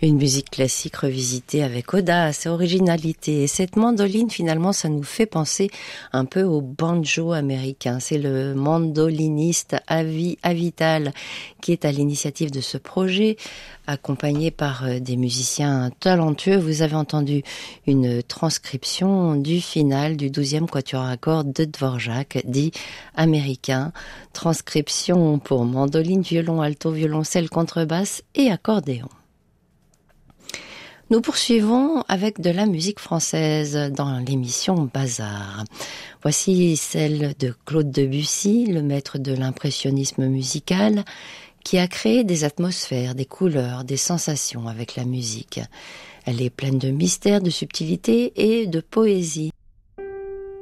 Une musique classique revisitée avec audace et originalité. Et cette mandoline, finalement, ça nous fait penser un peu au banjo américain. C'est le mandoliniste Avi Avital qui est à l'initiative de ce projet, accompagné par des musiciens talentueux. Vous avez entendu une transcription du final du 12e quatuor à cordes de Dvorak, dit américain. Transcription pour mandoline, violon, alto, violoncelle, contrebasse et accordéon. Nous poursuivons avec de la musique française dans l'émission Bazar. Voici celle de Claude Debussy, le maître de l'impressionnisme musical, qui a créé des atmosphères, des couleurs, des sensations avec la musique. Elle est pleine de mystère, de subtilité et de poésie.